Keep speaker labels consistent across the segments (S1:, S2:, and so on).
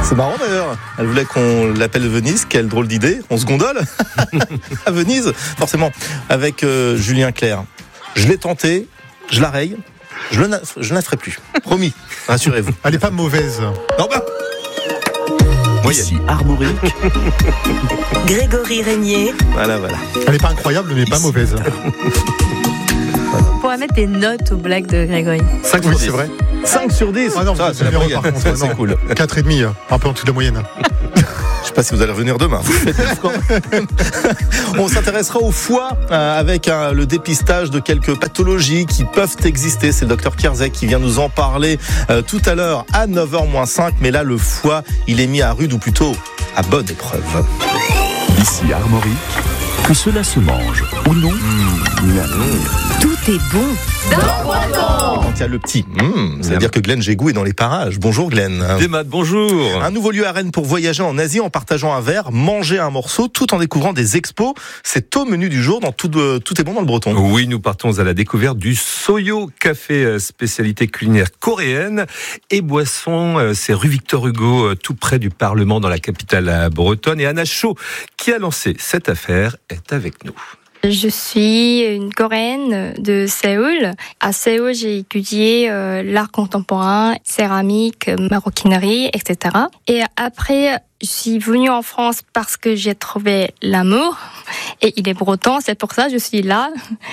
S1: C'est marrant d'ailleurs. Elle voulait qu'on l'appelle Venise. Quelle drôle d'idée. On se gondole à Venise, forcément, avec Julien Clerc. Je l'ai tenté, je la raye. Je ne la ferai plus. Promis, rassurez-vous.
S2: Elle n'est pas mauvaise.
S1: Non, bah.
S3: Ici Armorique.
S4: Grégory Régnier.
S1: Voilà.
S2: Elle n'est pas incroyable, mais pas mauvaise.
S5: On pourrait mettre des notes aux blagues de Grégory.
S1: 5
S2: Oui,
S1: sur 10.
S2: c'est vrai.
S1: 5 sur 10.
S2: Ah non,
S1: ça, c'est la
S2: zéro,
S1: moyenne.
S2: par contre,
S1: Ça,
S2: non.
S1: c'est cool.
S2: 4,5, un peu en dessous de la moyenne.
S1: Je sais pas si vous allez revenir demain. On s'intéressera au foie avec le dépistage de quelques pathologies qui peuvent exister. C'est le docteur Kierzek qui vient nous en parler tout à l'heure à 9h-5. Mais là, le foie, il est mis à rude ou plutôt à bonne épreuve.
S3: Ici Armorique. Que cela se mange ou non.
S4: Tout est bon.
S1: Quand il y a le petit, ça veut dire que Glenn Jégou est dans les parages. Bonjour Glenn.
S6: Desmat, bonjour.
S1: Un nouveau lieu à Rennes pour voyager en Asie en partageant un verre, manger un morceau, tout en découvrant des expos. C'est au menu du jour dans Tout est bon dans le breton.
S6: Oui, nous partons à la découverte du Soyo Café, spécialité culinaire coréenne et boisson. C'est rue Victor Hugo, tout près du Parlement dans la capitale bretonne. Et Anna Cho, qui a lancé cette affaire, est avec nous.
S5: Je suis une Coréenne de Séoul. À Séoul, j'ai étudié l'art contemporain, céramique, maroquinerie, etc. Et après, je suis venue en France parce que j'ai trouvé l'amour. Et il est breton, c'est pour ça que je suis là.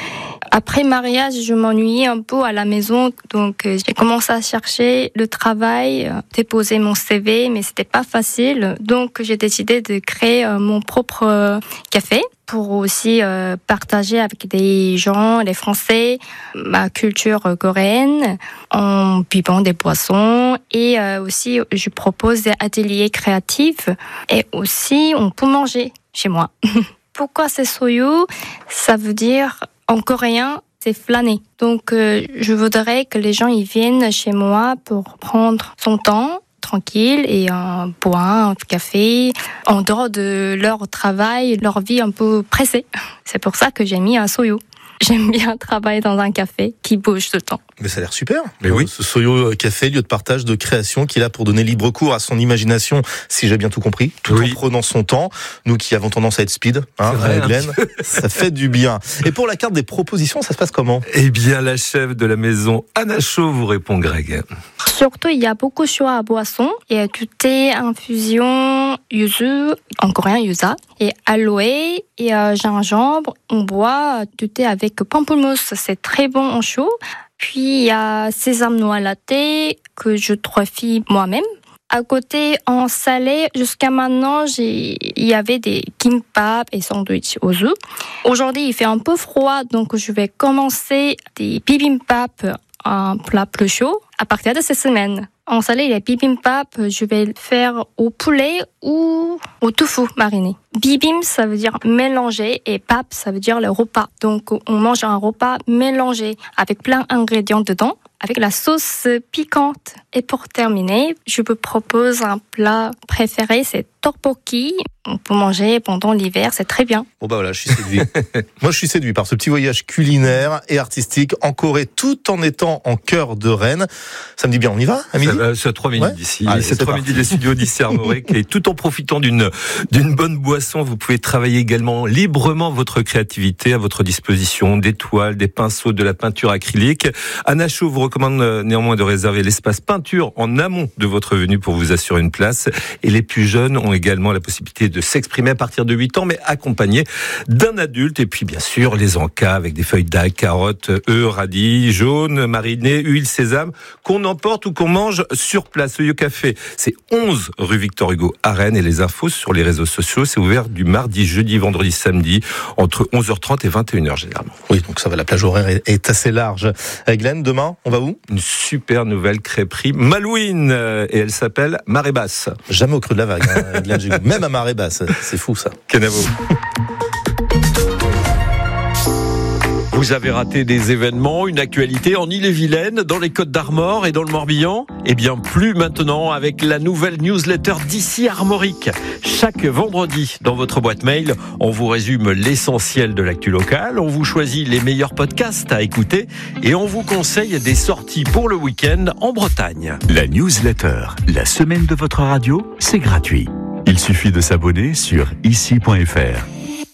S5: Après mariage, je m'ennuyais un peu à la maison. Donc, j'ai commencé à chercher le travail, déposer mon CV, mais c'était pas facile. Donc, j'ai décidé de créer mon propre café pour aussi partager avec des gens, les Français, ma culture coréenne en buvant des boissons. Et aussi, je propose des ateliers créatifs et aussi, on peut manger chez moi. Pourquoi c'est soyo? Ça veut dire, en coréen, c'est flâner. Donc, je voudrais que les gens ils viennent chez moi pour prendre son temps tranquille et boire un café en dehors de leur travail, leur vie un peu pressée. C'est pour ça que j'ai mis un soyo. J'aime bien travailler dans un café qui bouge tout le temps.
S1: Mais ça a l'air super.
S6: Mais oui.
S1: Ce Soyo Café, lieu de partage, de création, qui est là pour donner libre cours à son imagination, si j'ai bien tout compris, tout en prenant son temps. Nous qui avons tendance à être speed,
S6: vrai,
S1: Glenn, ça fait du bien. Et pour la carte des propositions, ça se passe comment?
S6: Eh bien, la chef de la maison, Anna Cho, vous répond Greg.
S5: Surtout, il y a beaucoup de choix à boissons. Il y a du thé, infusion, yuzu, en coréen yuza, et aloe, et gingembre. On boit du thé avec pamplemousse, c'est très bon en chaud. Puis il y a sésame noix latte que je torréfie moi-même. À côté, en salé, jusqu'à maintenant, il y avait des kimbap et sandwichs aux œufs. Aujourd'hui, il fait un peu froid, donc je vais commencer des bibimbap, un plat plus chaud, à partir de cette semaine. En salé, les bibimbap, je vais le faire au poulet ou au tofu mariné. Bibim, ça veut dire mélanger, et pap, ça veut dire le repas. Donc, on mange un repas mélangé avec plein d'ingrédients dedans, avec la sauce piquante. Et pour terminer, je vous propose un plat préféré, c'est tteokbokki. On peut manger pendant l'hiver, c'est très bien.
S1: Bon bah voilà, je suis séduit. Moi, je suis séduit par ce petit voyage culinaire et artistique en Corée, tout en étant en cœur de Rennes. Ça me dit bien, on y va à midi?
S6: C'est à 3 minutes d'ici.
S1: Allez,
S6: c'est 3 minutes des studios d'ici Armorique. Et tout en profitant d'une bonne boisson, vous pouvez travailler également librement votre créativité à votre disposition. Des toiles, des pinceaux, de la peinture acrylique. Anna Cho vous recommande néanmoins de réserver l'espace peinture en amont de votre venue pour vous assurer une place. Et les plus jeunes ont également la possibilité de s'exprimer à partir de 8 ans, mais accompagnés d'un adulte. Et puis, bien sûr, les encas avec des feuilles d'ail, carottes, œufs, radis, jaunes, marinés, huile, sésame, qu'on emporte ou qu'on mange sur place. Soyo Café, c'est 11 rue Victor Hugo à Rennes. Et les infos sur les réseaux sociaux, c'est ouvert du mardi, jeudi, vendredi, samedi, entre 11h30 et 21h généralement.
S1: Oui, donc ça va, la plage horaire est assez large. Glenn, demain, on va où?
S6: Une super nouvelle crêperie Malouine, et elle s'appelle Marée Basse.
S1: Jamais au creux de la vague, Glenn Jégou. Même à marée basse, c'est fou ça.
S6: Kenavo.
S7: Vous avez raté des événements, une actualité en Ille-et-Vilaine, dans les Côtes-d'Armor et dans le Morbihan ? Eh bien, plus maintenant avec la nouvelle newsletter d'ici Armorique. Chaque vendredi, dans votre boîte mail, on vous résume l'essentiel de l'actu locale, on vous choisit les meilleurs podcasts à écouter et on vous conseille des sorties pour le week-end en Bretagne.
S3: La newsletter, la semaine de votre radio, c'est gratuit. Il suffit de s'abonner sur ici.fr.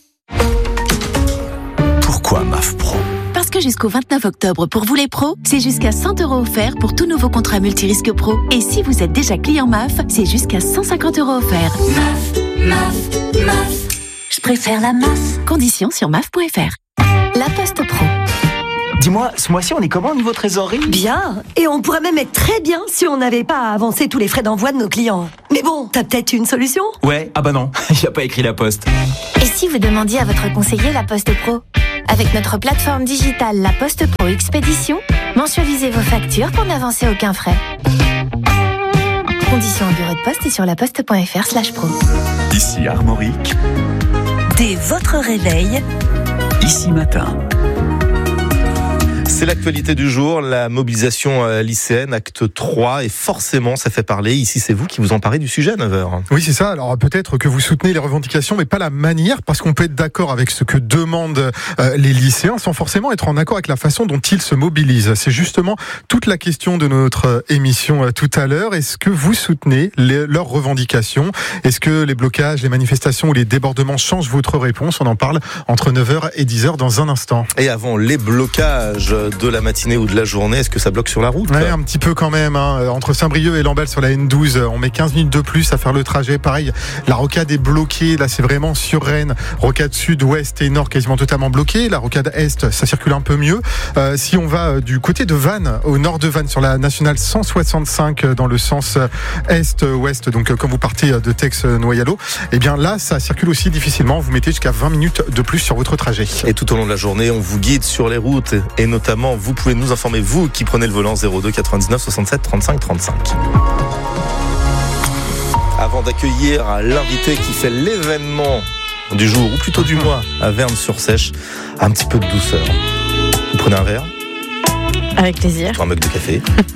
S3: Pourquoi MAF Pro ?
S8: Parce que jusqu'au 29 octobre, pour vous les pros, c'est jusqu'à 100 € offerts pour tout nouveau contrat multirisque pro. Et si vous êtes déjà client MAF, c'est jusqu'à 150 € offerts. MAF. Je préfère la MAF. Conditions sur MAF.fr. La Poste Pro.
S9: Dis-moi, ce mois-ci, on est comment au niveau trésorerie ?
S10: Bien, et on pourrait même être très bien si on n'avait pas à avancer tous les frais d'envoi de nos clients. Mais bon, t'as peut-être une solution ?
S9: Ouais, ah bah non, il a pas écrit la Poste.
S11: Et si vous demandiez à votre conseiller La Poste Pro ? Avec notre plateforme digitale La Poste Pro Expédition, mensualisez vos factures pour n'avancer aucun frais. Conditions au bureau de poste et sur laposte.fr/pro.
S3: Ici Armorique.
S4: Dès votre réveil,
S3: Ici Matin.
S1: C'est l'actualité du jour, la mobilisation lycéenne, acte 3, et forcément ça fait parler. Ici, c'est vous qui vous emparez du sujet à 9h.
S2: Oui, c'est ça. Alors peut-être que vous soutenez les revendications, mais pas la manière, parce qu'on peut être d'accord avec ce que demandent les lycéens, sans forcément être en accord avec la façon dont ils se mobilisent. C'est justement toute la question de notre émission tout à l'heure. Est-ce que vous soutenez leurs revendications ? Est-ce que les blocages, les manifestations ou les débordements changent votre réponse ? On en parle entre 9h et 10h dans un instant.
S1: Et avant, les blocages de la matinée ou de la journée, est-ce que ça bloque sur la route ?
S2: Ouais, un petit peu quand même. Entre Saint-Brieuc et Lamballe sur la N12, on met 15 minutes de plus à faire le trajet. Pareil, la rocade est bloquée. Là, c'est vraiment sur Rennes. Rocade sud, ouest et nord quasiment totalement bloquée. La rocade est, ça circule un peu mieux. Si on va du côté de Vannes, au nord de Vannes, sur la nationale 165, dans le sens est-ouest, donc quand vous partez de Tex-Noyalo, eh bien là, ça circule aussi difficilement. Vous mettez jusqu'à 20 minutes de plus sur votre trajet.
S1: Et tout au long de la journée, on vous guide sur les routes et notamment, vous pouvez nous informer, vous qui prenez le volant, 02 99 67 35 35. Avant d'accueillir l'invité qui fait l'événement du jour, ou plutôt du mois, à Vern-sur-Sèche, un petit peu de douceur. Vous prenez un verre ?
S12: Avec plaisir.
S1: Un mug de café.